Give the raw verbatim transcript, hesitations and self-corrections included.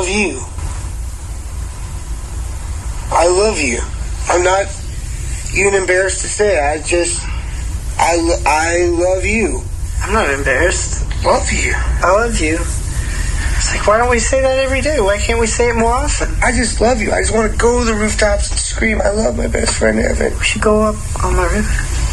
love you. I love you. I'm not even embarrassed to say it. I just, I, I love you. I'm not embarrassed. Love you. I love you. It's like, why don't we say that every day? Why can't we say it more often? I just love you. I just want to go to the rooftops and scream, I love my best friend Evan. We should go up on my roof.